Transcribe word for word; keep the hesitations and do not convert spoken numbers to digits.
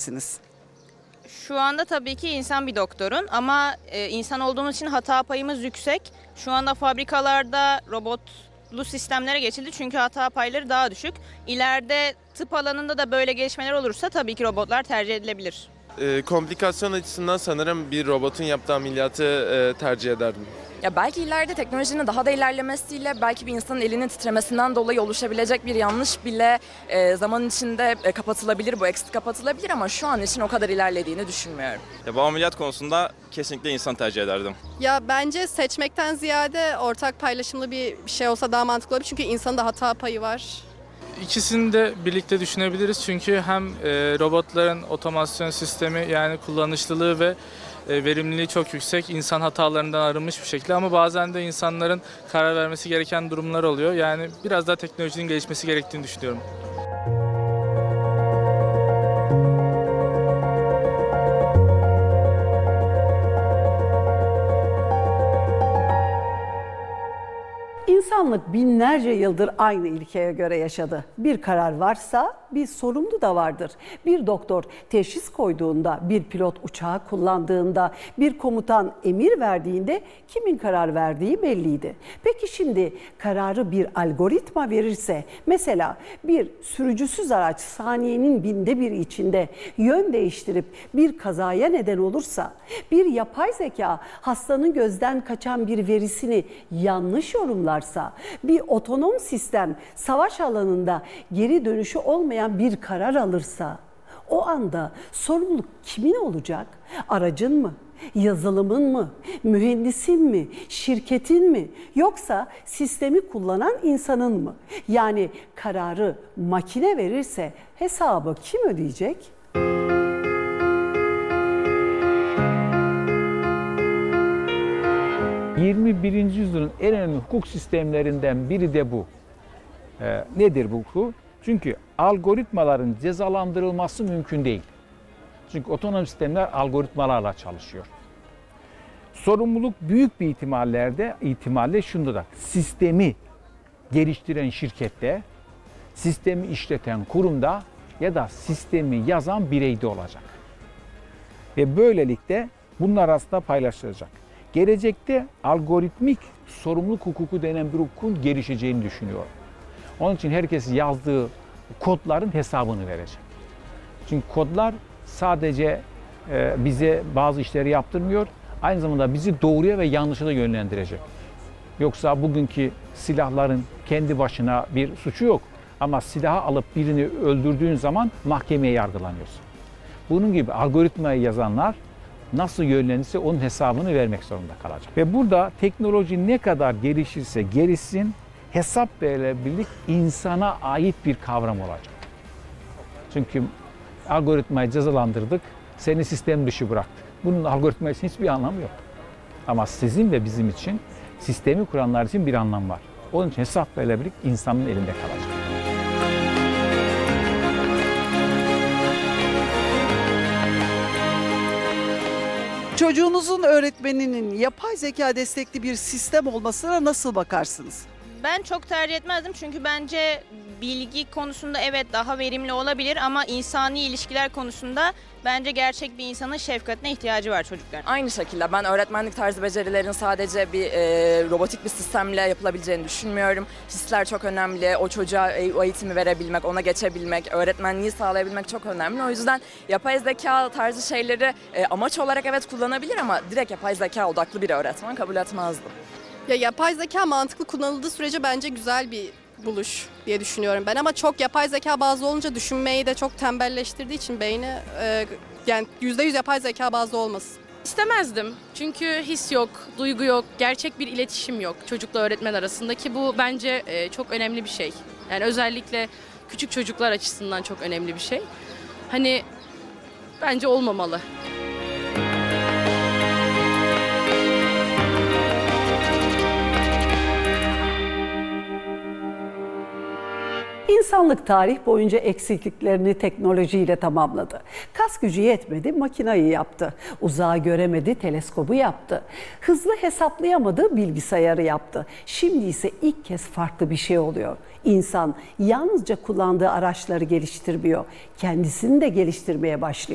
dersiniz? Şu anda tabii ki insan bir doktorun ama e, insan olduğumuz için hata payımız yüksek. Şu anda fabrikalarda robotlu sistemlere geçildi çünkü hata payları daha düşük. İleride tıp alanında da böyle gelişmeler olursa tabii ki robotlar tercih edilebilir. E, komplikasyon açısından sanırım bir robotun yaptığı ameliyatı e, tercih ederdim. Ya belki ileride teknolojinin daha da ilerlemesiyle belki bir insanın elinin titremesinden dolayı oluşabilecek bir yanlış bile e, zaman içinde e, kapatılabilir, bu eksik kapatılabilir ama şu an için o kadar ilerlediğini düşünmüyorum. Ya bu ameliyat konusunda kesinlikle insan tercih ederdim. Ya bence seçmekten ziyade ortak paylaşımlı bir şey olsa daha mantıklı olabilir. Çünkü insanın da hata payı var. İkisini de birlikte düşünebiliriz çünkü hem e, robotların otomasyon sistemi yani kullanışlılığı ve e, verimliliği çok yüksek, insan hatalarından arınmış bir şekilde ama bazen de insanların karar vermesi gereken durumlar oluyor. Yani biraz daha teknolojinin gelişmesi gerektiğini düşünüyorum. İnsanlık binlerce yıldır aynı ilkeye göre yaşadı. Bir karar varsa bir sorumlu da vardır. Bir doktor teşhis koyduğunda, bir pilot uçağı kullandığında, bir komutan emir verdiğinde kimin karar verdiği belliydi. Peki şimdi kararı bir algoritma verirse, mesela bir sürücüsüz araç saniyenin binde biri içinde yön değiştirip bir kazaya neden olursa, bir yapay zeka hastanın gözden kaçan bir verisini yanlış yorumlarsa, bir otonom sistem savaş alanında geri dönüşü olmayan bir karar alırsa, o anda sorumluluk kimin olacak? Aracın mı? Yazılımın mı? Mühendisin mi? Şirketin mi? Yoksa sistemi kullanan insanın mı? Yani kararı makine verirse hesabı kim ödeyecek? yirmi birinci yüzyılın en önemli hukuk sistemlerinden biri de bu. Ee, nedir bu hukuk? Çünkü algoritmaların cezalandırılması mümkün değil. Çünkü otonom sistemler algoritmalarla çalışıyor. Sorumluluk büyük bir ihtimallerde, ihtimalle şundadır. Sistemi geliştiren şirkette, sistemi işleten kurumda ya da sistemi yazan bireyde olacak. Ve böylelikle bunlar arasında paylaşılacak. Gelecekte algoritmik sorumluluk hukuku denen bir hukukun gelişeceğini düşünüyorum. Onun için herkes yazdığı kodların hesabını verecek. Çünkü kodlar sadece bize bazı işleri yaptırmıyor, aynı zamanda bizi doğruya ve yanlışa da yönlendirecek. Yoksa bugünkü silahların kendi başına bir suçu yok. Ama silahı alıp birini öldürdüğün zaman mahkemeye yargılanıyorsun. Bunun gibi algoritmayı yazanlar nasıl yönlenirse onun hesabını vermek zorunda kalacak. Ve burada teknoloji ne kadar gelişirse gelişsin, hesap verilebilirlik insana ait bir kavram olacak. Çünkü algoritmayı cezalandırdık, seni sistem dışı bıraktık. Bunun algoritma için hiçbir anlamı yok. Ama sizin ve bizim için, sistemi kuranlar için bir anlam var. Onun için hesap verilebilirlik insanın elinde kalacak. Çocuğunuzun öğretmeninin yapay zeka destekli bir sistem olmasına nasıl bakarsınız? Ben çok tercih etmezdim çünkü bence bilgi konusunda evet daha verimli olabilir ama insani ilişkiler konusunda bence gerçek bir insanın şefkatine ihtiyacı var çocuklar. Aynı şekilde ben öğretmenlik tarzı becerilerin sadece bir e, robotik bir sistemle yapılabileceğini düşünmüyorum. Hisler çok önemli, o çocuğa e, o eğitimi verebilmek, ona geçebilmek, öğretmenliği sağlayabilmek çok önemli. O yüzden yapay zeka tarzı şeyleri e, amaç olarak evet kullanabilir ama direkt yapay zeka odaklı bir öğretmen kabul etmezdim. Ya yapay zeka mantıklı kullanıldığı sürece bence güzel bir buluş diye düşünüyorum ben. Ama çok yapay zeka bazlı olunca düşünmeyi de çok tembelleştirdiği için beyni e, yani yüzde yüz yapay zeka bazlı olmasın. İstemezdim. Çünkü his yok, duygu yok, gerçek bir iletişim yok çocukla öğretmen arasındaki. Bu bence e, çok önemli bir şey. Yani özellikle küçük çocuklar açısından çok önemli bir şey. Hani bence olmamalı. İnsanlık tarih boyunca eksikliklerini teknolojiyle tamamladı. Kas gücü yetmedi, makinayı yaptı. Uzağı göremedi, teleskobu yaptı. Hızlı hesaplayamadı, bilgisayarı yaptı. Şimdi ise ilk kez farklı bir şey oluyor. İnsan yalnızca kullandığı araçları geliştirmiyor, kendisini de geliştirmeye başlıyor.